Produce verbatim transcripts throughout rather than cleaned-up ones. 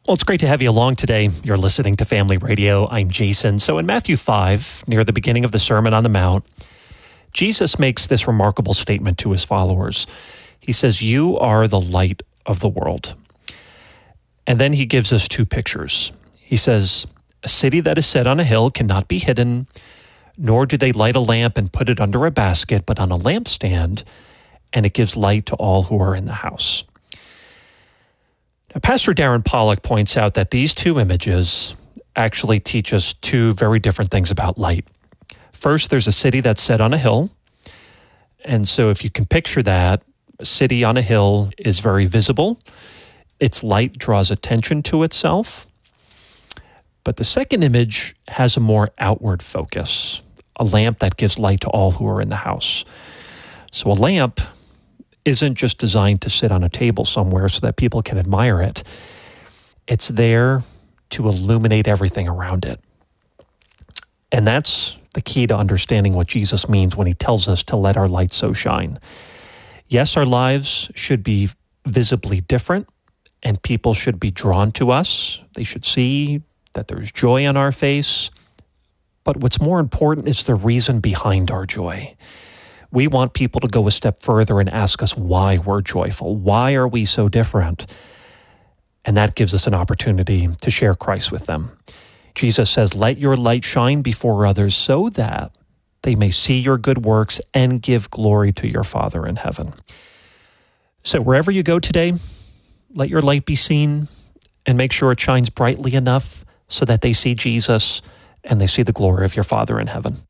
Well, it's great to have you along today. You're listening to Family Radio. I'm Jason. So in Matthew five, near the beginning of the Sermon on the Mount, Jesus makes this remarkable statement to his followers. He says, "You are the light of the world." And then he gives us two pictures. He says, "A city that is set on a hill cannot be hidden, nor do they light a lamp and put it under a basket, but on a lampstand, and it gives light to all who are in the house." Now, Pastor Darren Pollock points out that these two images actually teach us two very different things about light. First, there's a city that's set on a hill. And so if you can picture that, a city on a hill is very visible. Its light draws attention to itself. But the second image has a more outward focus, a lamp that gives light to all who are in the house. So a lamp isn't just designed to sit on a table somewhere so that people can admire it. It's there to illuminate everything around it. And that's the key to understanding what Jesus means when he tells us to let our light so shine. Yes, our lives should be visibly different, and people should be drawn to us. They should see that there's joy on our face. But what's more important is the reason behind our joy. We want people to go a step further and ask us why we're joyful. Why are we so different? And that gives us an opportunity to share Christ with them. Jesus says, "Let your light shine before others so that they may see your good works and give glory to your Father in heaven." So wherever you go today, let your light be seen and make sure it shines brightly enough so that they see Jesus and they see the glory of your Father in heaven.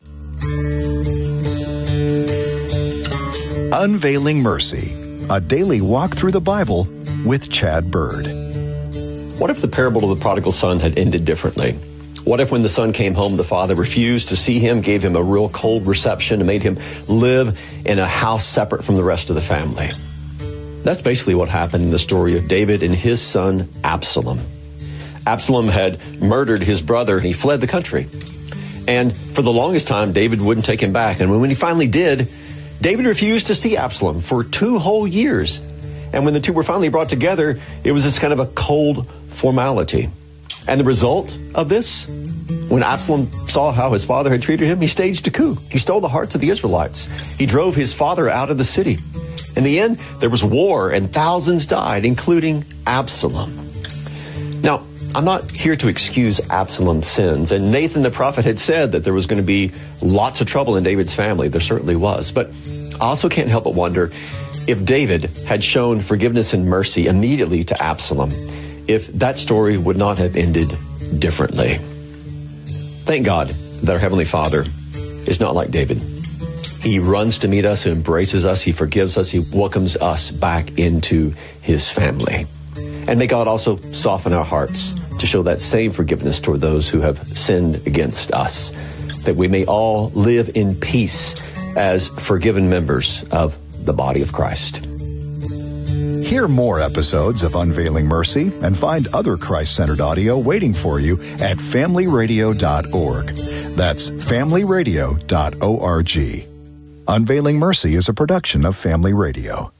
Unveiling Mercy, a daily walk through the Bible with Chad Bird. What if the parable of the prodigal son had ended differently? What if when the son came home, the father refused to see him, gave him a real cold reception, and made him live in a house separate from the rest of the family? That's basically what happened in the story of David and his son Absalom. Absalom had murdered his brother and he fled the country. And for the longest time, David wouldn't take him back. And when he finally did, David refused to see Absalom for two whole years. And when the two were finally brought together, it was this kind of a cold formality. And the result of this, when Absalom saw how his father had treated him, he staged a coup. He stole the hearts of the Israelites. He drove his father out of the city. In the end, there was war and thousands died, including Absalom. Now, I'm not here to excuse Absalom's sins. And Nathan the prophet had said that there was going to be lots of trouble in David's family. There certainly was. But I also can't help but wonder if David had shown forgiveness and mercy immediately to Absalom, if that story would not have ended differently. Thank God that our Heavenly Father is not like David. He runs to meet us, he embraces us, he forgives us, he welcomes us back into his family. And may God also soften our hearts to show that same forgiveness toward those who have sinned against us, that we may all live in peace as forgiven members of the body of Christ. Hear more episodes of Unveiling Mercy and find other Christ-centered audio waiting for you at family radio dot org. That's family radio dot org. Unveiling Mercy is a production of Family Radio.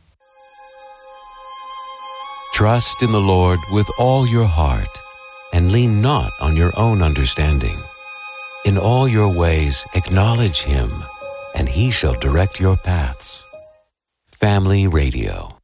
Trust in the Lord with all your heart, and lean not on your own understanding. In all your ways acknowledge Him, and He shall direct your paths. Family Radio.